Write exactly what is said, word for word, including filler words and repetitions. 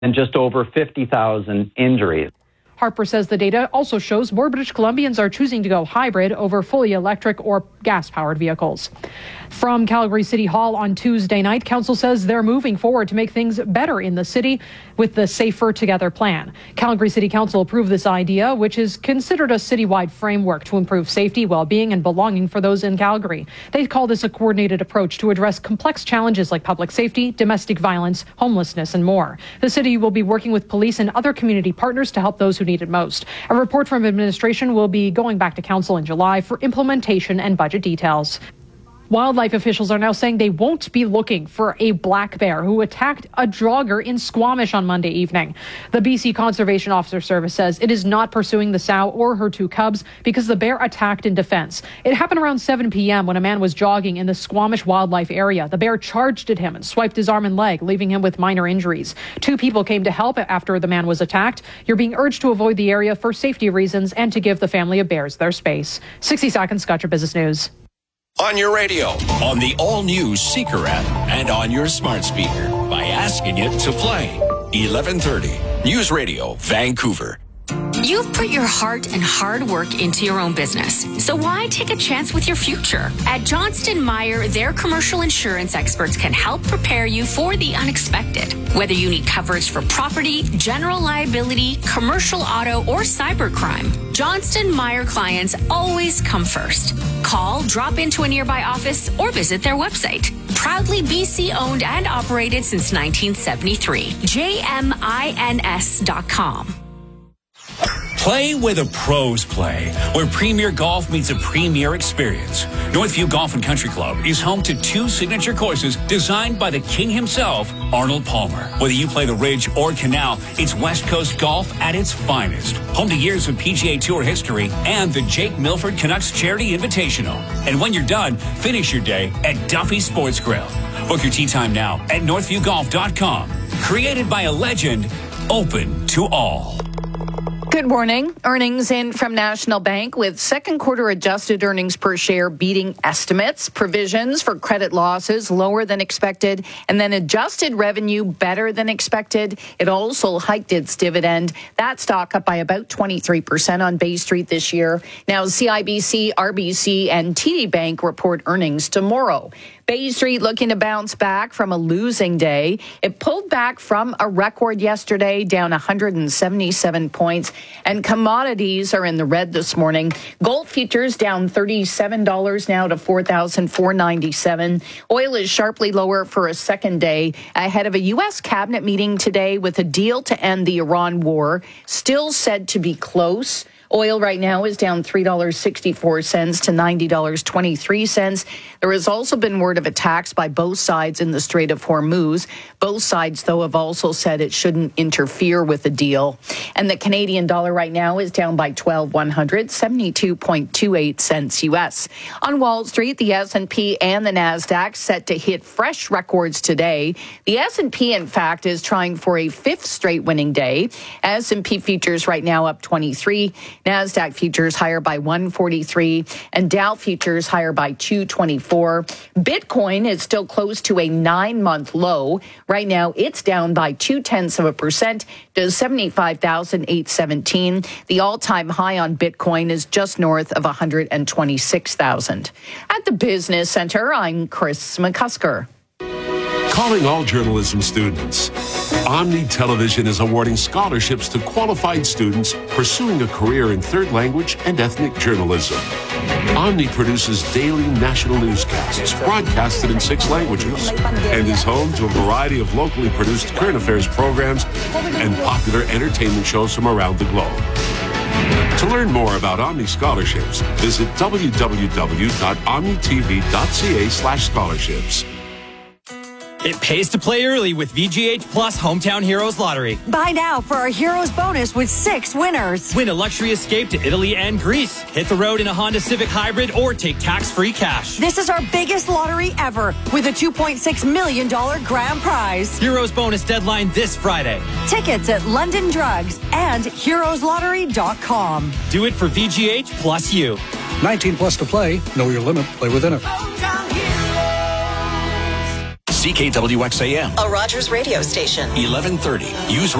and just over fifty thousand injuries. Harper says the data also shows more British Columbians are choosing to go hybrid over fully electric or gas-powered vehicles. From Calgary City Hall on Tuesday night, Council says they're moving forward to make things better in the city with the Safer Together plan. Calgary City Council approved this idea, which is considered a citywide framework to improve safety, well-being, and belonging for those in Calgary. They call this a coordinated approach to address complex challenges like public safety, domestic violence, homelessness, and more. The city will be working with police and other community partners to help those who need it most. A report from administration will be going back to Council in July for implementation and budget details. Wildlife officials are now saying they won't be looking for a black bear who attacked a jogger in Squamish on Monday evening. The B C Conservation Officer Service says it is not pursuing the sow or her two cubs because the bear attacked in defense. It happened around seven p.m. when a man was jogging in the Squamish wildlife area. The bear charged at him and swiped his arm and leg, leaving him with minor injuries. Two people came to help after the man was attacked. You're being urged to avoid the area for safety reasons and to give the family of bears their space. sixty seconds, Scotcher Business News. On your radio, on the all-new Seeker app, and on your smart speaker by asking it to play. eleven thirty, News Radio, Vancouver. You've put your heart and hard work into your own business, so why take a chance with your future? At Johnston Meyer, their commercial insurance experts can help prepare you for the unexpected. Whether you need coverage for property, general liability, commercial auto, or cybercrime, Johnston Meyer clients always come first. Call, drop into a nearby office, or visit their website. Proudly B C owned and operated since nineteen seventy-three. J M I N S dot com. Play where the pros play, where Premier Golf meets a premier experience. Northview Golf and Country Club is home to two signature courses designed by the king himself, Arnold Palmer. Whether you play the Ridge or Canal, it's West Coast golf at its finest. Home to years of P G A Tour history and the Jake Milford Canucks Charity Invitational. And when you're done, finish your day at Duffy Sports Grill. Book your tee time now at northview golf dot com. Created by a legend, open to all. Good morning. Earnings in from National Bank with second quarter adjusted earnings per share beating estimates, provisions for credit losses lower than expected, and then adjusted revenue better than expected. It also hiked its dividend. That stock up by about twenty-three percent on Bay Street this year. Now C I B C, R B C, and T D Bank report earnings tomorrow. Bay Street looking to bounce back from a losing day. It pulled back from a record yesterday, down one hundred seventy-seven points. And commodities are in the red this morning. Gold futures down thirty-seven dollars now to four thousand four hundred ninety-seven dollars. Oil is sharply lower for a second day ahead of a U S cabinet meeting today with a deal to end the Iran war still said to be close. Oil right now is down three dollars and sixty-four cents to ninety dollars and twenty-three cents. There has also been word of attacks by both sides in the Strait of Hormuz. Both sides, though, have also said it shouldn't interfere with the deal. And the Canadian dollar right now is down by twelve one hundred, seventy-two point two eight cents U S. On Wall Street, the S and P and the NASDAQ set to hit fresh records today. The S and P, in fact, is trying for a fifth straight winning day. S and P futures right now up twenty-three. NASDAQ futures higher by one forty-three and Dow futures higher by two twenty-four. Bitcoin is still close to a nine-month low. Right now, it's down by two-tenths of a percent to seventy-five thousand eight hundred seventeen. The all-time high on Bitcoin is just north of one hundred twenty-six thousand. At the Business Center, I'm Chris McCusker. Calling all journalism students. Omni Television is awarding scholarships to qualified students pursuing a career in third language and ethnic journalism. Omni produces daily national newscasts broadcasted in six languages and is home to a variety of locally produced current affairs programs and popular entertainment shows from around the globe. To learn more about Omni scholarships, visit w w w dot omni t v dot c a slash scholarships. It pays to play early with V G H Plus Hometown Heroes Lottery. Buy now for our Heroes bonus with six winners. Win a luxury escape to Italy and Greece. Hit the road in a Honda Civic Hybrid or take tax-free cash. This is our biggest lottery ever with a two point six million dollars grand prize. Heroes bonus deadline this Friday. Tickets at London Drugs and heroes lottery dot com. Do it for V G H plus you. nineteen plus to play. Know your limit. Play within it. C K W X A M. A Rogers radio station. eleven thirty. Use